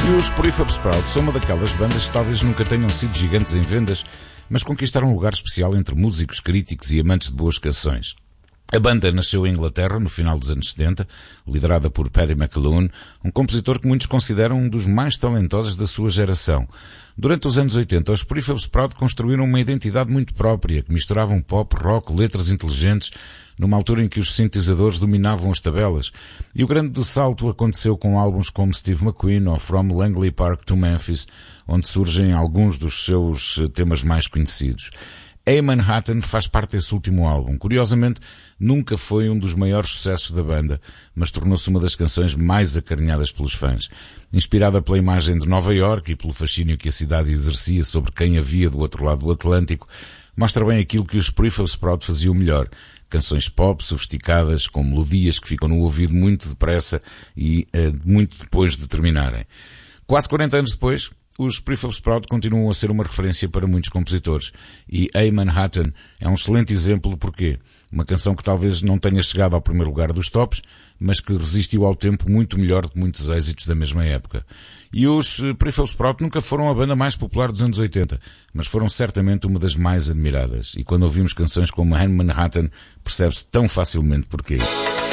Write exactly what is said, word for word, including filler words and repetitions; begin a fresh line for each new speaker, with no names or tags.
E os Prefab Sprout são uma daquelas bandas que talvez nunca tenham sido gigantes em vendas, mas conquistaram um lugar especial entre músicos, críticos e amantes de boas canções. A banda nasceu em Inglaterra no final dos anos setenta, liderada por Paddy McAloon, um compositor que muitos consideram um dos mais talentosos da sua geração. Durante os anos oitenta, os Prefab Sprout construíram uma identidade muito própria, que misturavam pop, rock, letras inteligentes, numa altura em que os sintetizadores dominavam as tabelas. E o grande salto aconteceu com álbuns como Steve McQueen ou From Langley Park to Memphis, onde surgem alguns dos seus temas mais conhecidos. A Manhattan faz parte desse último álbum. Curiosamente, nunca foi um dos maiores sucessos da banda, mas tornou-se uma das canções mais acarinhadas pelos fãs. Inspirada pela imagem de Nova York e pelo fascínio que a cidade exercia sobre quem havia do outro lado do Atlântico, mostra bem aquilo que os Prefab Sprout faziam melhor. Canções pop, sofisticadas, com melodias que ficam no ouvido muito depressa e uh, muito depois de terminarem. Quase quarenta anos depois, os Prefab Sprout continuam a ser uma referência para muitos compositores. E A Manhattan é um excelente exemplo porque uma canção que talvez não tenha chegado ao primeiro lugar dos tops, mas que resistiu ao tempo muito melhor do que muitos êxitos da mesma época. E os Prefab Sprout nunca foram a banda mais popular dos anos oitenta, mas foram certamente uma das mais admiradas. E quando ouvimos canções como A Manhattan, percebe-se tão facilmente porquê.